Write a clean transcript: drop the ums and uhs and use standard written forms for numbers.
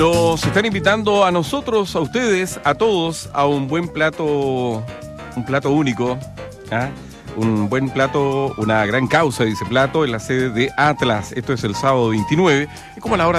Nos están invitando a nosotros, a ustedes, a todos, a un buen plato, un plato único, ¿ah? Un buen plato, una gran causa, dice plato, en la sede de Atlas. Esto es el sábado 29, es como a la hora